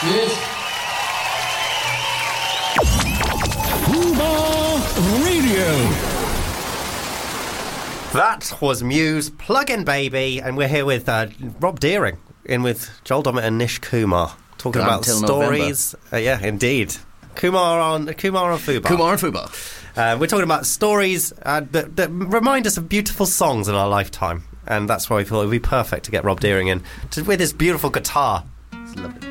Cheers. Fubar Radio. That was Muse, Plug-in Baby, and we're here with Rob Deering, in with Joel Dommett and Nish Kumar, talking about stories. Yeah, indeed. Kumar on Fubar. Kumar and Fubar. We're talking about stories that remind us of beautiful songs in our lifetime, and that's why we thought it would be perfect to get Rob Deering in with his beautiful guitar. It's lovely.